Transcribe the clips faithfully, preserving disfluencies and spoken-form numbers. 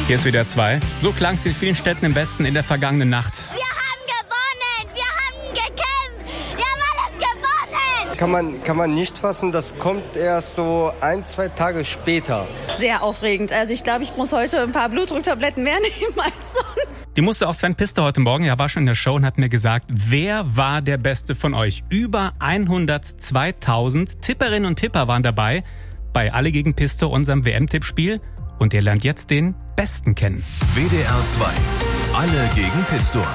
Hier ist W D R zwei. So klang es in vielen Städten im Westen in der vergangenen Nacht. Wir haben gewonnen! Wir haben gekämpft! Wir haben alles gewonnen! Kann man, kann man nicht fassen, das kommt erst so ein, zwei Tage später. Sehr aufregend. Also ich glaube, ich muss heute ein paar Blutdrucktabletten mehr nehmen als sonst. Die musste auch Sven Piste heute Morgen, er war schon in der Show und hat mir gesagt, wer war der Beste von euch? Über hundertzweitausend Tipperinnen und Tipper waren dabei bei Alle gegen Piste, unserem W M-Tippspiel. Und ihr lernt jetzt den Besten kennen. W D R zwei. Alle gegen Pistor.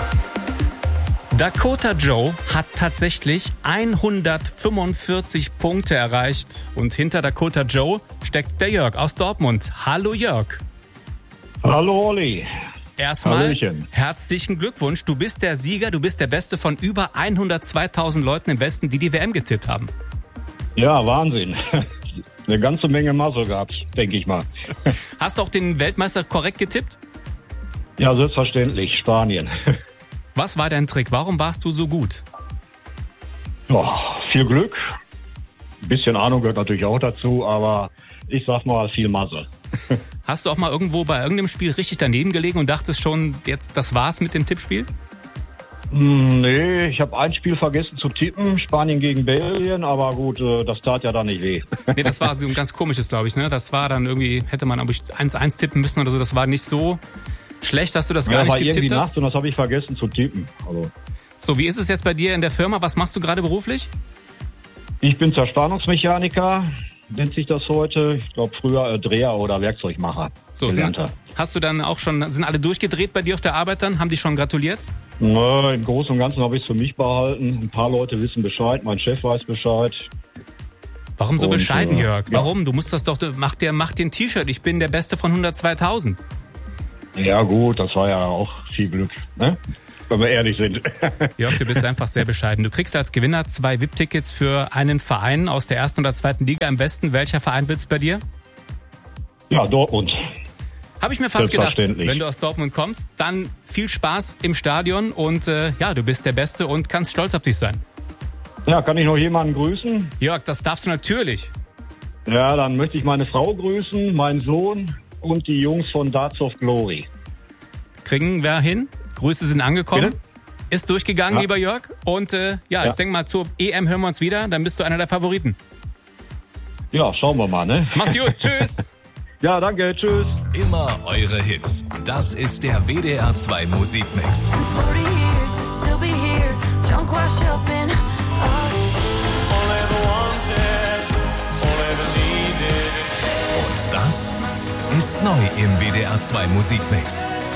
Dakota Joe hat tatsächlich hundertfünfundvierzig Punkte erreicht. Und hinter Dakota Joe steckt der Jörg aus Dortmund. Hallo Jörg. Hallo Olli. Erstmal Hallöchen. Herzlichen Glückwunsch. Du bist der Sieger, du bist der Beste von über hundertzweitausend Leuten im Westen, die die W M getippt haben. Ja, Wahnsinn. Eine ganze Menge Masse gehabt, denke ich mal. Hast du auch den Weltmeister korrekt getippt? Ja, selbstverständlich, Spanien. Was war dein Trick? Warum warst du so gut? Ja, viel Glück. Ein bisschen Ahnung gehört natürlich auch dazu, aber ich sag mal viel Masse. Hast du auch mal irgendwo bei irgendeinem Spiel richtig daneben gelegen und dachtest schon, jetzt das war's mit dem Tippspiel? Nee, ich habe ein Spiel vergessen zu tippen, Spanien gegen Belgien, aber gut, das tat ja dann nicht weh. Nee, das war so ein ganz komisches, glaube ich, ne? Das war dann irgendwie, hätte man aber eins eins tippen müssen oder so, das war nicht so schlecht, dass du das gar ja, nicht war getippt irgendwie hast. nachts und das habe ich vergessen zu tippen. Also. So, wie ist es jetzt bei dir in der Firma? Was machst du gerade beruflich? Ich bin Zerspannungsmechaniker, nennt sich das heute. Ich glaube früher äh, Dreher oder Werkzeugmacher. So, sind, hast du dann auch schon, sind alle durchgedreht bei dir auf der Arbeit dann? Haben die schon gratuliert? Na, im Großen und Ganzen habe ich es für mich behalten. Ein paar Leute wissen Bescheid, mein Chef weiß Bescheid. Warum so und, bescheiden, äh, Jörg? ja. Warum? Du musst das doch, mach dir, mach dir ein T-Shirt. Ich bin der Beste von hundertzweitausend. Ja gut, das war ja auch viel Glück, ne? Wenn wir ehrlich sind. Jörg, du bist einfach sehr bescheiden. Du kriegst als Gewinner zwei V I P-Tickets für einen Verein aus der ersten oder zweiten Liga im Westen. Welcher Verein willst du bei dir? Ja, Dortmund. Habe ich mir fast gedacht, Selbstverständlich. wenn du aus Dortmund kommst, dann viel Spaß im Stadion und äh, ja, du bist der Beste und kannst stolz auf dich sein. Ja, kann ich noch jemanden grüßen? Jörg, das darfst du natürlich. Ja, dann möchte ich meine Frau grüßen, meinen Sohn und die Jungs von Darts of Glory. Kriegen wir hin. Grüße sind angekommen. Bitte? Ist durchgegangen, Ja. lieber Jörg. Und äh, ja, Ja. ich denke mal, zur E M hören wir uns wieder. Dann bist du einer der Favoriten. Ja, schauen wir mal, ne? Mach's gut. Tschüss. Ja, danke, tschüss. Immer eure Hits. Das ist der W D R zwei Musikmix. forty years, you'll still be here, drunk, washed up in us. Und das ist neu im W D R zwei Musikmix.